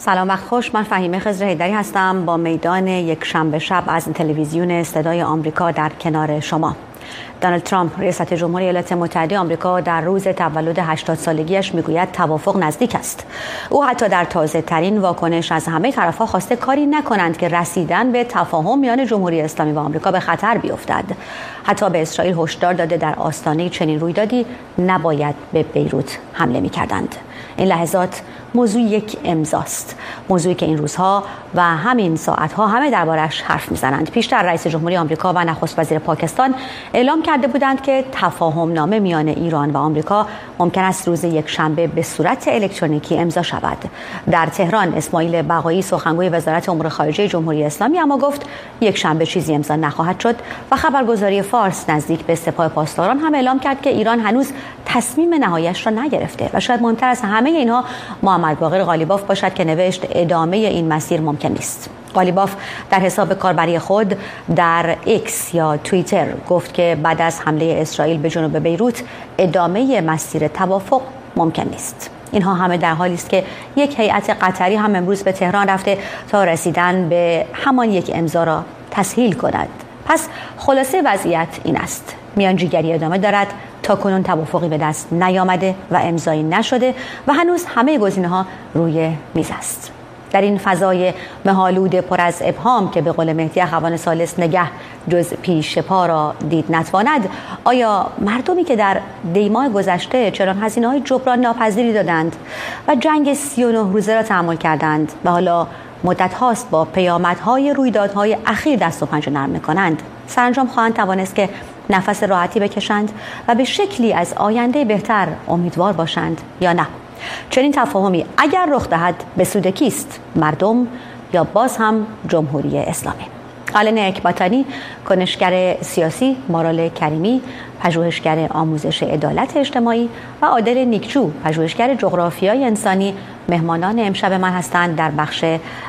سلام وقت خوش. من فهیمه خضر حیدری هستم با میدان یک شنبه شب از تلویزیون صدای آمریکا در کنار شما. دونالد ترامپ ریاست جمهوری ایالات متحده آمریکا در روز تولد 80 سالگیش میگوید توافق نزدیک است. او حتی در تازه ترین واکنش از همه طرف‌ها خواسته کاری نکنند که رسیدن به تفاهم میان جمهوری اسلامی و آمریکا به خطر بیفتد. حتی به اسرائیل هشدار داده در آستانه چنین رویدادی نباید به بیروت حمله می‌کردند. این لحظات موضوع یک امضاست، موضوعی که این روزها و همین ساعتها همه دربارش حرف میزنند. پیشتر رئیس جمهوری آمریکا و نخست وزیر پاکستان اعلام کرده بودند که تفاهم نامه میان ایران و آمریکا ممکن است روز یک شنبه به صورت الکترونیکی امضا شود. در تهران اسماعیل بقایی سخنگوی وزارت امور خارجه جمهوری اسلامی اما گفت یک شنبه چیزی امضا نخواهد شد و خبرگزاری فارس نزدیک به سپاه پاسداران هم اعلام کرد که ایران هنوز تصمیم نهاییش را نگرفته و شاید مهمتر از همه اینها محمد باقر قالیباف باشد که نوشت ادامه این مسیر ممکن نیست. قالیباف در حساب کاربری خود در ایکس یا توییتر گفت که بعد از حمله اسرائیل به جنوب بیروت ادامه مسیر توافق ممکن نیست. اینها همه در حالی است که یک هیئت قطری هم امروز به تهران رفته تا رسیدن به همان یک امضا را تسهیل کند. پس خلاصه وضعیت این است: میانجیگری ادامه دارد، تا کنون توافقی به دست نیامده و امضایی نشده و هنوز همه گزینه‌ها روی میز است. در این فضای مه‌آلود پر از ابهام که به قول مهدی اخوان ثالث نگه جز پیش پا را دید نتواند، آیا مردمی که در دیماه گذشته چنان هزینه‌های جبران ناپذیری دادند و جنگ 39 روزه را تحمل کردند و حالا مدت هاست با پیامدهای رویدادهای اخیر دست و پنجه نرم می‌کنند، سرانجام خواهند توانست که نفس راحتی بکشند و به شکلی از آینده بهتر امیدوار باشند یا نه؟ چنین تفاهمی اگر رخ دهد به سود کیست؟ مردم یا باز هم جمهوری اسلامی؟ آلن اکباتانی، کنشگر سیاسی، مارال کریمی، پژوهشگر آموزش عدالت اجتماعی و عادل نیکچو، پژوهشگر جغرافیای انسانی، مهمانان امشب من هستند در بخش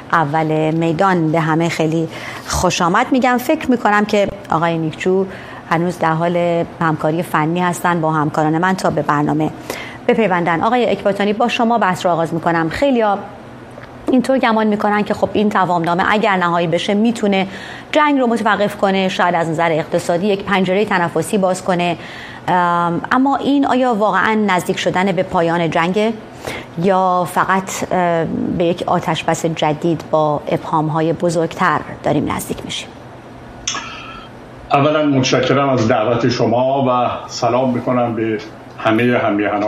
اول میدان. به همه خیلی خوش آمد میگم. فکر میکنم که آقای نیکچو هنوز در حال همکاری فنی هستند با همکاران من تا به برنامه بپیوندن. آقای اکباتانی، با شما بحث رو آغاز میکنم. خیلیا اینطور گمان میکنن که خب این تفاهمنامه اگر نهایی بشه میتونه جنگ رو متوقف کنه، شاید از نظر اقتصادی یک پنجره تنفسی باز کنه، اما این آیا واقعا نزدیک شدن به پایان جنگ یا فقط به یک آتشبس جدید با ابهام‌های بزرگتر داریم نزدیک میشیم؟ اولا متشکرم از دعوت شما و سلام میکنم به همه همیهنان